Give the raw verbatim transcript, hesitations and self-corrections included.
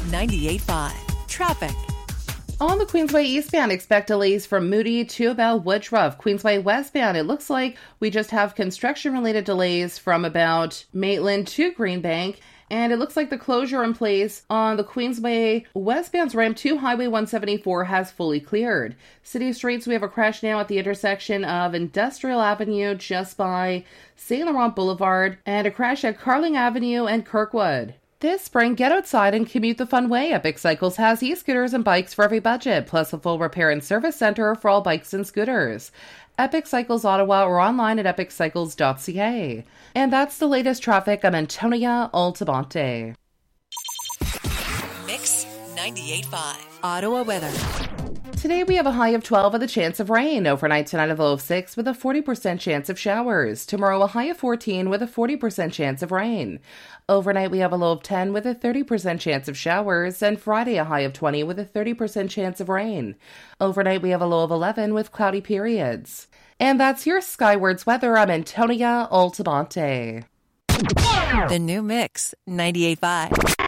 ninety-eight point five. Traffic. On the Queensway eastbound, expect delays from Moody to about Woodruff. Queensway westbound, it looks like we just have construction-related delays from about Maitland to Greenbank. And it looks like the closure in place on the Queensway westbound ramp to Highway one seventy-four has fully cleared. City streets, we have a crash now at the intersection of Industrial Avenue just by Saint Laurent Boulevard, and a crash at Carling Avenue and Kirkwood. This spring, get outside and commute the fun way. Epic Cycles has e-scooters and bikes for every budget, plus a full repair and service center for all bikes and scooters. Epic Cycles Ottawa or online at epic cycles dot c a. And that's the latest traffic. I'm Antonia Altamonte. Mix ninety-eight point five. Ottawa weather. Today we have a high of twelve with a chance of rain. Overnight tonight a low of six with a forty percent chance of showers. Tomorrow a high of fourteen with a forty percent chance of rain. Overnight we have a low of ten with a thirty percent chance of showers. And Friday a high of twenty with a thirty percent chance of rain. Overnight we have a low of eleven with cloudy periods. And that's your Skywards weather. I'm Antonia Altamonte. The new Mix ninety-eight point five.